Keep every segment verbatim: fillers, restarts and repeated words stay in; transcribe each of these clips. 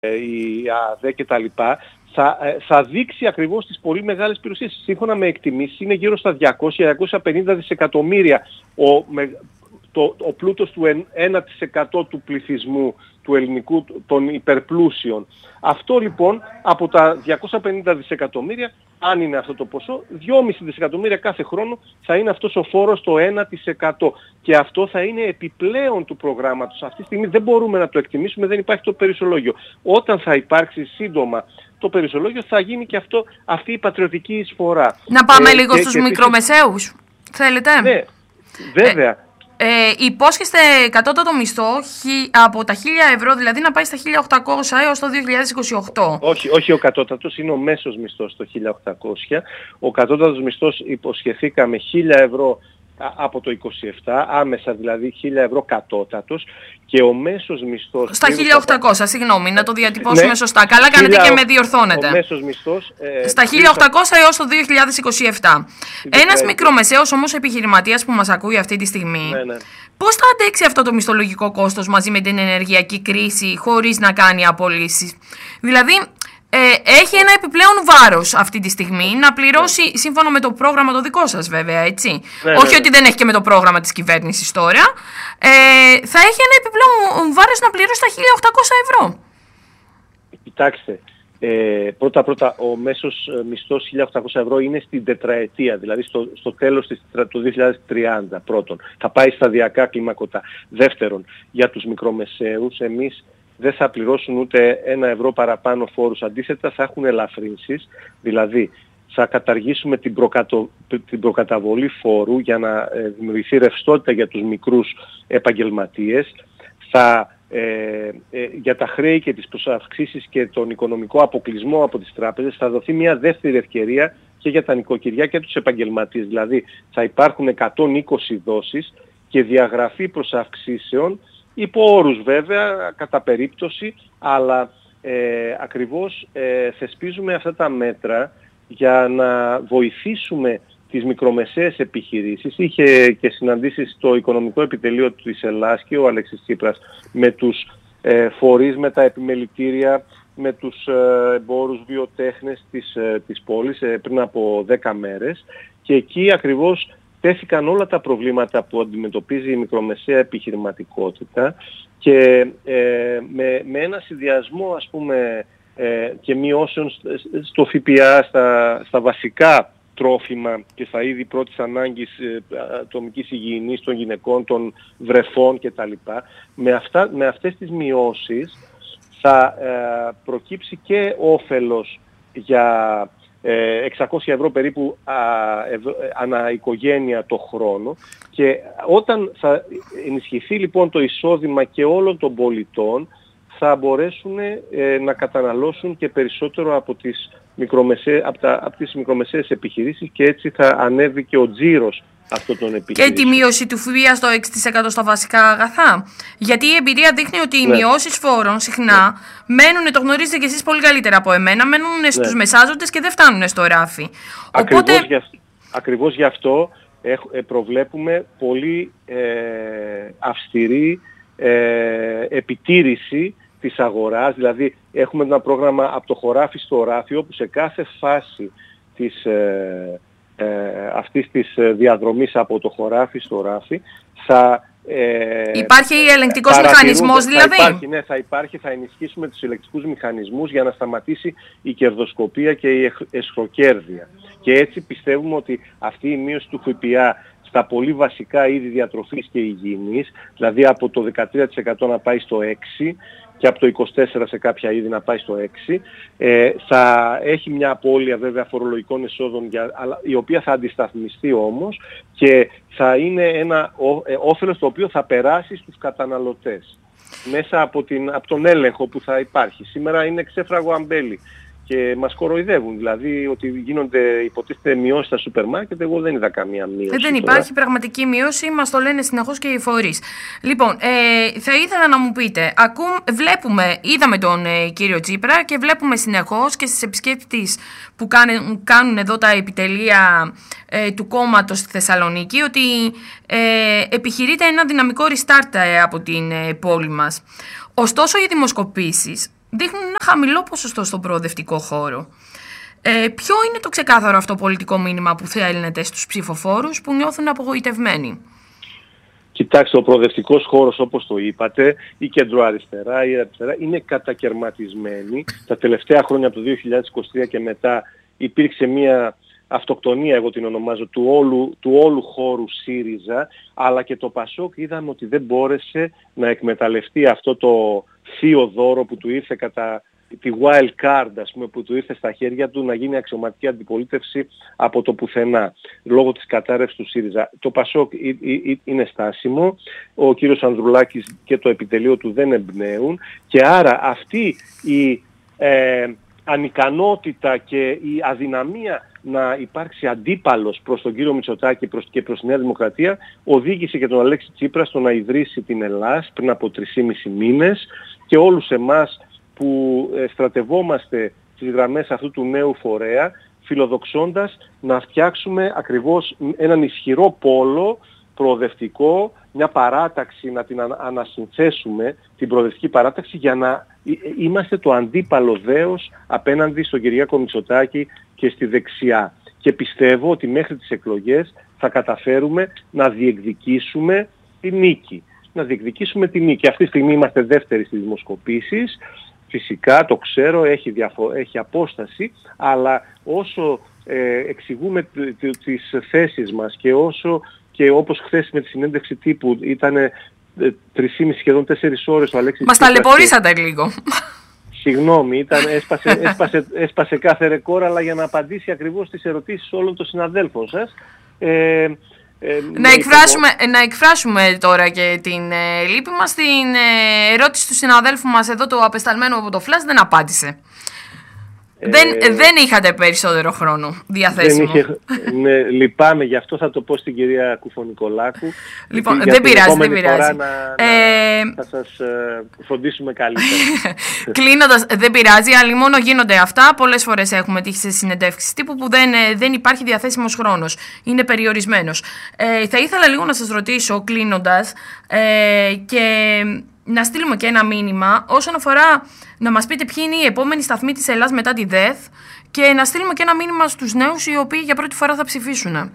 η ΑΔΕ κτλ. Θα, θα δείξει ακριβώς τις πολύ μεγάλες περιουσίες. Σύμφωνα με εκτιμήσεις είναι γύρω στα διακόσια με διακόσια πενήντα δισεκατομμύρια ο, με, το, ο πλούτος του ένα τοις εκατό του πληθυσμού του ελληνικού, των υπερπλούσιων. Αυτό λοιπόν από τα διακόσια πενήντα δισεκατομμύρια, αν είναι αυτό το ποσό, δυόμισι δισεκατομμύρια κάθε χρόνο θα είναι αυτός ο φόρος το ένα τοις εκατό. Και αυτό θα είναι επιπλέον του προγράμματος. Αυτή τη στιγμή δεν μπορούμε να το εκτιμήσουμε, δεν υπάρχει το περιουσιολόγιο. Όταν θα υπάρξει σύντομα το περιουσιολόγιο θα γίνει και αυτό, αυτή η πατριωτική εισφορά. Να πάμε ε, λίγο και, στους και μικρομεσαίους, επίσης... θέλετε. Ναι, βέβαια. Ε... Ε, υπόσχεστε κατώτατο μισθό από τα χίλια ευρώ, δηλαδή να πάει στα χίλια οκτακόσια έως το δύο χιλιάδες είκοσι οκτώ. Όχι, όχι ο κατώτατος, είναι ο μέσος μισθός το χίλια οκτακόσια. Ο κατώτατος μισθός υποσχεθήκαμε χίλια ευρώ από το είκοσι επτά, άμεσα δηλαδή χίλια ευρώ κατώτατος, και ο μέσος μισθός... Στα χίλια οκτακόσια, συγγνώμη, να το διατυπώσουμε ναι, σωστά. Καλά κάνετε χίλια... και με διορθώνετε. Ο μέσος μισθός... Ε, στα χίλια οκτακόσια έως το δύο χιλιάδες είκοσι επτά. Ένας μικρομεσαίος όμως επιχειρηματίας που μας ακούει αυτή τη στιγμή, ναι, ναι. πώς θα αντέξει αυτό το μισθολογικό κόστος μαζί με την ενεργειακή κρίση χωρίς να κάνει απολύσεις? Δηλαδή... Ε, έχει ένα επιπλέον βάρος αυτή τη στιγμή να πληρώσει, ναι. σύμφωνα με το πρόγραμμα το δικό σας βέβαια, έτσι. Ναι, Όχι ναι, ότι ναι. δεν έχει και με το πρόγραμμα της κυβέρνησης τώρα. Ε, θα έχει ένα επιπλέον βάρος να πληρώσει τα χίλια οκτακόσια ευρώ. Κοιτάξτε, ε, πρώτα πρώτα ο μέσος μισθός χίλια οκτακόσια ευρώ είναι στην τετραετία, δηλαδή στο, στο τέλος της, του δύο χιλιάδες τριάντα πρώτον. Θα πάει σταδιακά κλιμακωτά. Δεύτερον, για τους μικρομεσαίους εμείς δεν θα πληρώσουν ούτε ένα ευρώ παραπάνω φόρους. Αντίθετα θα έχουν ελαφρύνσεις, δηλαδή θα καταργήσουμε την, προκατο... την προκαταβολή φόρου για να δημιουργηθεί ρευστότητα για τους μικρούς επαγγελματίες. Θα, ε, ε, για τα χρέη και τις προσαυξήσεις και τον οικονομικό αποκλεισμό από τις τράπεζες θα δοθεί μια δεύτερη ευκαιρία και για τα νοικοκυριά και τους επαγγελματίες. Δηλαδή θα υπάρχουν εκατόν είκοσι δόσεις και διαγραφή προσαυξήσεων, υπό όρους βέβαια, κατά περίπτωση, αλλά ε, ακριβώς ε, θεσπίζουμε αυτά τα μέτρα για να βοηθήσουμε τις μικρομεσαίες επιχειρήσεις. Είχε και συναντήσεις στο Οικονομικό Επιτελείο της Ελλάδας και ο Αλέξης Τσίπρας με τους ε, φορείς, με τα επιμελητήρια, με τους ε, εμπόρους βιοτέχνες της, ε, της πόλης ε, πριν από δέκα μέρες, και εκεί ακριβώς τέθηκαν όλα τα προβλήματα που αντιμετωπίζει η μικρομεσαία επιχειρηματικότητα και ε, με, με ένα συνδυασμό, ας πούμε, ε, και μειώσεων στο ΦΠΑ στα, στα βασικά τρόφιμα και στα είδη πρώτης ανάγκης ε, ατομικής υγιεινής των γυναικών, των βρεφών κτλ. Με, αυτά, με αυτές τις μειώσεις θα ε, προκύψει και όφελος για εξακόσια ευρώ περίπου α, ευ, ανά οικογένεια το χρόνο, και όταν θα ενισχυθεί λοιπόν το εισόδημα και όλων των πολιτών θα μπορέσουν ε, να καταναλώσουν και περισσότερο από τις, μικρομεσαίες, από, τα, από τις μικρομεσαίες επιχειρήσεις, και έτσι θα ανέβει και ο τζίρος αυτών των επιχειρήσεων. Και τη μείωση του ΦΠΑ στο έξι τοις εκατό στα βασικά αγαθά. Γιατί η εμπειρία δείχνει ότι οι ναι. μειώσεις φόρων συχνά ναι. μένουν, το γνωρίζετε και εσείς πολύ καλύτερα από εμένα, μένουν ναι. στους μεσάζοντες και δεν φτάνουν στο ράφι. Ακριβώς, Οπότε... για, ακριβώς γι' αυτό ε, προβλέπουμε πολύ ε, αυστηρή ε, επιτήρηση της αγοράς. Δηλαδή έχουμε ένα πρόγραμμα από το χωράφι στο ράφι, όπου σε κάθε φάση της, ε, ε, αυτής της διαδρομής από το χωράφι στο ράφι θα... Ε, υπάρχει ελεγκτικός μηχανισμός δηλαδή. Θα υπάρχει, ναι, θα υπάρχει, θα ενισχύσουμε τους ελεγκτικούς μηχανισμούς για να σταματήσει η κερδοσκοπία και η εσχροκέρδεια. Και έτσι πιστεύουμε ότι αυτή η μείωση του ΦΠΑ στα πολύ βασικά είδη διατροφής και υγιεινής, δηλαδή από το δεκατρία τοις εκατό να πάει στο έξι τοις εκατό και από το είκοσι τέσσερα τοις εκατό σε κάποια είδη να πάει στο έξι τοις εκατό, ε, θα έχει μια απώλεια βέβαια φορολογικών εσόδων, για, αλλά, η οποία θα αντισταθμιστεί όμως, και θα είναι ένα ό, ε, όφελος το οποίο θα περάσει στους καταναλωτές μέσα από, την, από τον έλεγχο που θα υπάρχει. Σήμερα είναι ξέφραγο αμπέλι και μας κοροϊδεύουν, δηλαδή ότι γίνονται υποτίθεται μειώσεις στα σούπερ μάρκετ. Εγώ δεν είδα καμία μείωση. Δεν υπάρχει τώρα πραγματική μείωση, μας το λένε συνεχώς και οι φορείς. Λοιπόν, ε, θα ήθελα να μου πείτε, ακού, βλέπουμε, είδαμε τον ε, κύριο Τσίπρα και βλέπουμε συνεχώς και στις επισκέψεις που κάνουν, κάνουν εδώ τα επιτελεία ε, του κόμματος στη Θεσσαλονίκη, ότι ε, επιχειρείται ένα δυναμικό restart ε, από την ε, πόλη μας. Ωστόσο, οι δημοσκοπήσεις δείχνουν ένα χαμηλό ποσοστό στον προοδευτικό χώρο. Ε, ποιο είναι το ξεκάθαρο αυτό πολιτικό μήνυμα που θέλετε στους ψηφοφόρους που νιώθουν απογοητευμένοι? Κοιτάξτε, ο προοδευτικός χώρος, όπως το είπατε, η κεντροαριστερά, η αριστερά, είναι κατακερματισμένη. Τα τελευταία χρόνια, από το δύο χιλιάδες είκοσι τρία και μετά, υπήρξε μια αυτοκτονία, εγώ την ονομάζω, του όλου, του όλου χώρου ΣΥΡΙΖΑ, αλλά και το ΠΑΣΟΚ είδαμε ότι δεν μπόρεσε να εκμεταλλευτεί αυτό το θείο δώρο που του ήρθε κατά τη wild card, ας πούμε, που του ήρθε στα χέρια του να γίνει αξιωματική αντιπολίτευση από το πουθενά, λόγω της κατάρρευσης του ΣΥΡΙΖΑ. Το ΠΑΣΟΚ είναι στάσιμο, ο κύριος Ανδρουλάκης και το επιτελείο του δεν εμπνέουν και άρα αυτή η ε, ανικανότητα και η αδυναμία να υπάρξει αντίπαλος προς τον κύριο Μητσοτάκη και προς τη Νέα Δημοκρατία οδήγησε και τον Αλέξη Τσίπρα στο να ιδρύσει την ΕΛΑΣ πριν από τρεισήμισι μήνες και όλους εμάς που στρατευόμαστε στις γραμμές αυτού του νέου φορέα, φιλοδοξώντας να φτιάξουμε ακριβώς έναν ισχυρό πόλο προοδευτικό, μια παράταξη, να την ανασυνθέσουμε, την προοδευτική παράταξη, για να είμαστε το αντίπαλο δέος απέναντι στον Κυριάκο Μητσοτάκη και στη δεξιά. Και πιστεύω ότι μέχρι τις εκλογές θα καταφέρουμε να διεκδικήσουμε τη νίκη. Να διεκδικήσουμε τη νίκη. Αυτή τη στιγμή είμαστε δεύτεροι στις δημοσκοπήσεις. Φυσικά το ξέρω, έχει, διαφο- έχει απόσταση, αλλά όσο ε, εξηγούμε τις θέσεις μας και όσο και όπως χθες με τη συνέντευξη τύπου ήταν ε, τρεις σχεδόν τέσσερις ώρες ο Αλέξης. Μας ταλαιπωρήσατε λίγο. Συγγνώμη, ήταν, έσπασε, έσπασε, έσπασε κάθε ρεκόρ, αλλά για να απαντήσει ακριβώς τις ερωτήσεις όλων των συναδέλφων σας. Ε, Ε, να, εκφράσουμε, να εκφράσουμε τώρα και την ε, λύπη μας. Στην ε, ερώτηση του συναδέλφου μας εδώ, το απεσταλμένο από το Flash, δεν απάντησε. Ε, δεν, δεν είχατε περισσότερο χρόνο διαθέσιμο. Δεν είχε, ναι, λυπάμαι, γι' αυτό θα το πω στην κυρία Κουφονικολάκου. Λοιπόν, δεν πειράζει, δεν πειράζει. Να, ε, να, θα σας ε, φροντίσουμε καλύτερα. Κλείνοντας, δεν πειράζει, αλλά μόνο γίνονται αυτά. Πολλές φορές έχουμε τύχει σε συνεντεύξεις τύπου που δεν, δεν υπάρχει διαθέσιμος χρόνος. Είναι περιορισμένος. Ε, θα ήθελα λίγο να σας ρωτήσω, κλείνοντας, ε, και να στείλουμε και ένα μήνυμα όσον αφορά να μας πείτε ποιοι είναι οι επόμενοι σταθμοί της Ελλάς μετά τη ΔΕΘ και να στείλουμε και ένα μήνυμα στους νέους οι οποίοι για πρώτη φορά θα ψηφίσουν.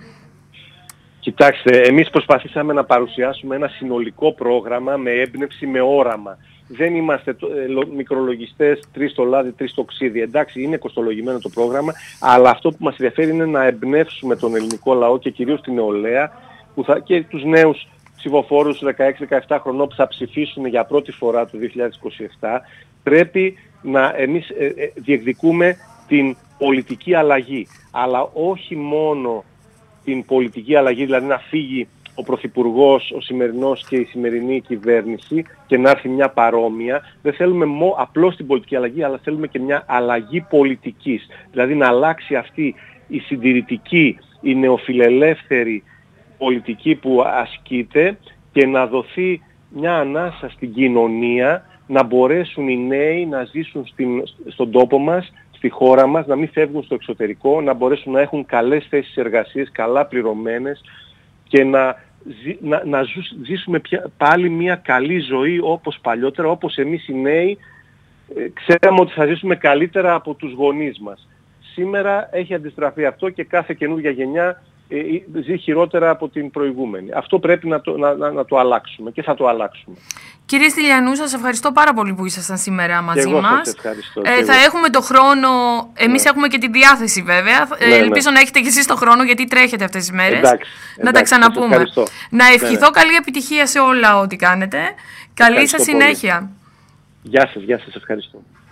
Κοιτάξτε, εμείς προσπαθήσαμε να παρουσιάσουμε ένα συνολικό πρόγραμμα με έμπνευση, με όραμα. Δεν είμαστε ε, μικρολογιστές, τρεις στο λάδι, τρεις στο ξύδι. Εντάξει, είναι κοστολογημένο το πρόγραμμα, αλλά αυτό που μας ενδιαφέρει είναι να εμπνεύσουμε τον ελληνικό λαό και κυρίως την νεολαία που θα, και τους νέους ψηφοφόρους δεκαέξι δεκαεπτά χρονών που θα ψηφίσουν για πρώτη φορά το δύο χιλιάδες είκοσι επτά. Πρέπει να εμείς ε, ε, διεκδικούμε την πολιτική αλλαγή, αλλά όχι μόνο την πολιτική αλλαγή, δηλαδή να φύγει ο Πρωθυπουργός, ο σημερινός και η σημερινή κυβέρνηση και να έρθει μια παρόμοια. Δεν θέλουμε μό, απλώς την πολιτική αλλαγή, αλλά θέλουμε και μια αλλαγή πολιτικής. Δηλαδή να αλλάξει αυτή η συντηρητική, η νεοφιλελεύθερη πολιτική που ασκείται και να δοθεί μια ανάσα στην κοινωνία, να μπορέσουν οι νέοι να ζήσουν στην, στον τόπο μας, στη χώρα μας, να μην φεύγουν στο εξωτερικό, να μπορέσουν να έχουν καλές θέσεις εργασίας, καλά πληρωμένες και να, ζη, να, να ζήσουμε πια, πάλι μια καλή ζωή όπως παλιότερα, όπως εμείς οι νέοι ε, ξέραμε ότι θα ζήσουμε καλύτερα από τους γονείς μας. Σήμερα έχει αντιστραφεί αυτό και κάθε καινούργια γενιά ε, ζει χειρότερα από την προηγούμενη. Αυτό πρέπει να το, να, να, να το αλλάξουμε και θα το αλλάξουμε. Κύριε Στυλιανού, σας ευχαριστώ πάρα πολύ που ήσασταν σήμερα μαζί εγώ μας. Σας ευχαριστώ. Ε, θα έχουμε το χρόνο, εμείς ναι. έχουμε και τη διάθεση βέβαια. Ναι, ε, ελπίζω ναι. να έχετε και εσείς το χρόνο γιατί τρέχετε αυτές τις μέρες. Εντάξει, να εντάξει, τα ξαναπούμε. Να ευχηθώ ναι, ναι. καλή επιτυχία σε όλα ό,τι κάνετε. Καλή σας συνέχεια. Πολύ. Γεια σας, γεια σας, ευχαριστώ.